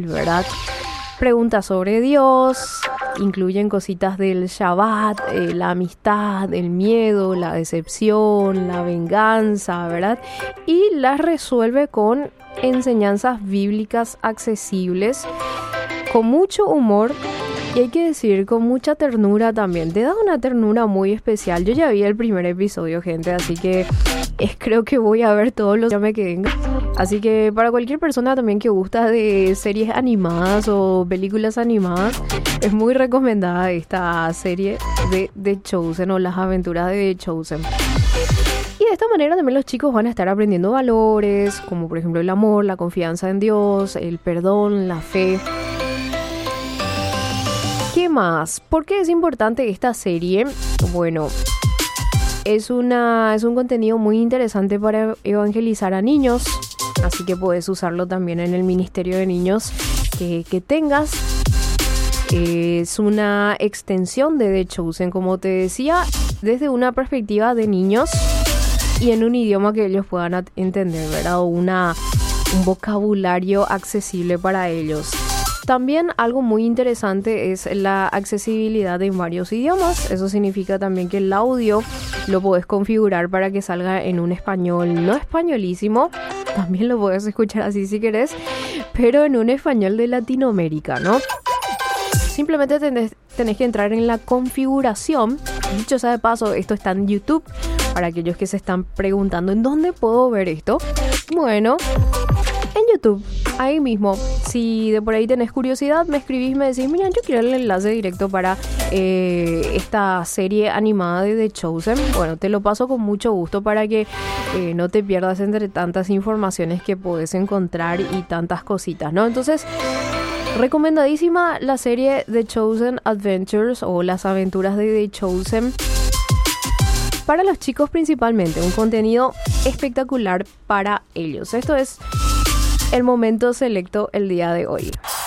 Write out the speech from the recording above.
¿verdad? Preguntas sobre Dios, incluyen cositas del Shabbat, la amistad, el miedo, la decepción, la venganza, ¿verdad? Y las resuelve con enseñanzas bíblicas accesibles, con mucho humor y hay que decir con mucha ternura también. Te da una ternura muy especial. Yo ya vi el primer episodio, gente, así que creo que voy a ver todos los... Ya me quedé. Así que para cualquier persona también que gusta de series animadas o películas animadas, es muy recomendada esta serie de The Chosen o Las Aventuras de The Chosen. Y de esta manera también los chicos van a estar aprendiendo valores, como por ejemplo el amor, la confianza en Dios, el perdón, la fe. ¿Qué más? ¿Por qué es importante esta serie? Bueno, es un contenido muy interesante para evangelizar a niños, así que puedes usarlo también en el ministerio de niños que tengas. Es una extensión de The Chosen, como te decía, desde una perspectiva de niños y en un idioma que ellos puedan entender, ¿verdad? O un vocabulario accesible para ellos. También algo muy interesante es la accesibilidad en varios idiomas. Eso significa también que el audio lo puedes configurar para que salga en un español no españolísimo. También lo puedes escuchar así si querés, pero en un español de Latinoamérica, ¿no? Simplemente tenés que entrar en la configuración. Dicho sea de paso, esto está en YouTube. Para aquellos que se están preguntando, ¿en dónde puedo ver esto? Bueno, en YouTube, ahí mismo. Si de por ahí tenés curiosidad, me escribís y me decís, mira, yo quiero el enlace directo para esta serie animada de The Chosen. Bueno, te lo paso con mucho gusto para que no te pierdas entre tantas informaciones que podés encontrar y tantas cositas, ¿no? Entonces, recomendadísima la serie The Chosen Adventures o Las Aventuras de The Chosen. Para los chicos principalmente, un contenido espectacular para ellos. Esto es el momento selecto el día de hoy.